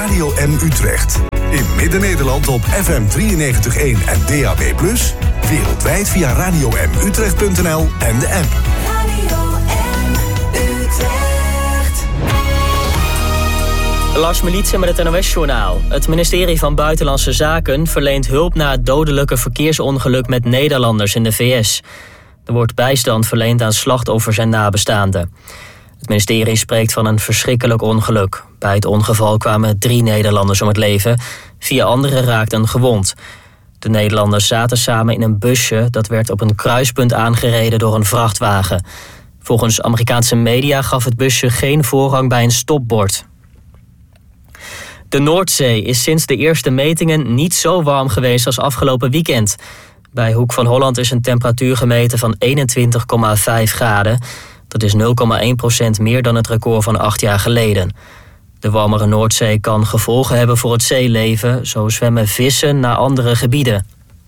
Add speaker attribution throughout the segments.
Speaker 1: Radio M Utrecht. In Midden-Nederland op FM 93.1 en DAB+. Wereldwijd via radiomutrecht.nl en de app.
Speaker 2: Radio M Utrecht.
Speaker 3: Lars Militia met het NOS-journaal. Het ministerie van Buitenlandse Zaken verleent hulp na het dodelijke verkeersongeluk met Nederlanders in de VS. Er wordt bijstand verleend aan slachtoffers en nabestaanden. Het ministerie spreekt van een verschrikkelijk ongeluk. Bij het ongeval kwamen 3 Nederlanders om het leven. 4 anderen raakten gewond. De Nederlanders zaten samen in een busje dat werd op een kruispunt aangereden door een vrachtwagen. Volgens Amerikaanse media gaf het busje geen voorrang bij een stopbord. De Noordzee is sinds de eerste metingen niet zo warm geweest als afgelopen weekend. Bij Hoek van Holland is een temperatuur gemeten van 21,5 graden. Dat is 0,1% meer dan het record van 8 jaar geleden. De warmere Noordzee kan gevolgen hebben voor het zeeleven. Zo zwemmen vissen naar andere gebieden.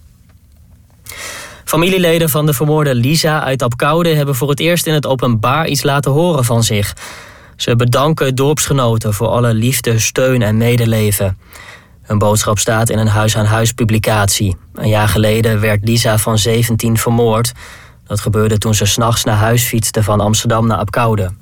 Speaker 3: Familieleden van de vermoorde Lisa uit Apkoude hebben voor het eerst in het openbaar iets laten horen van zich. Ze bedanken dorpsgenoten voor alle liefde, steun en medeleven. Hun boodschap staat in een huis-aan-huis publicatie. Een jaar geleden werd Lisa van 17 vermoord. Dat gebeurde toen ze 's nachts naar huis fietste van Amsterdam naar Apkoude.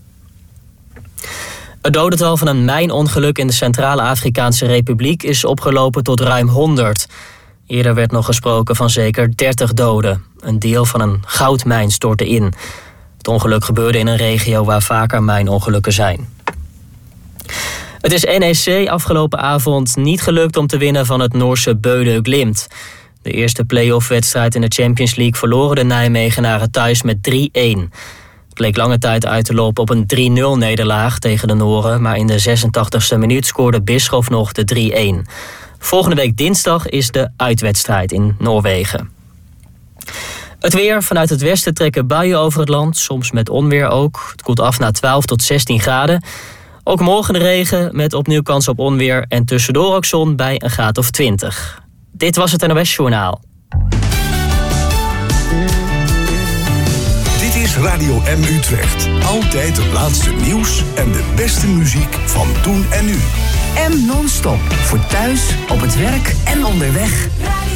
Speaker 3: Het dodental van een mijnongeluk in de Centrale Afrikaanse Republiek is opgelopen tot ruim 100. Eerder werd nog gesproken van zeker 30 doden. Een deel van een goudmijn stortte in. Het ongeluk gebeurde in een regio waar vaker mijnongelukken zijn. Het is NEC afgelopen avond niet gelukt om te winnen van het Noorse Bøde Glimt. De eerste play-off-wedstrijd in de Champions League verloren de Nijmegenaren thuis met 3-1. Het leek lange tijd uit te lopen op een 3-0-nederlaag tegen de Noren, maar in de 86e minuut scoorde Bisschop nog de 3-1. Volgende week dinsdag is de uitwedstrijd in Noorwegen. Het weer. Vanuit het westen trekken buien over het land, soms met onweer ook. Het koelt af naar 12 tot 16 graden. Ook morgen de regen met opnieuw kans op onweer en tussendoor ook zon bij een graad of 20. Dit was het NOS-journaal.
Speaker 1: Dit is Radio M Utrecht. Altijd het laatste nieuws en de beste muziek van toen en nu.
Speaker 4: M non-stop. Voor thuis, op het werk en onderweg.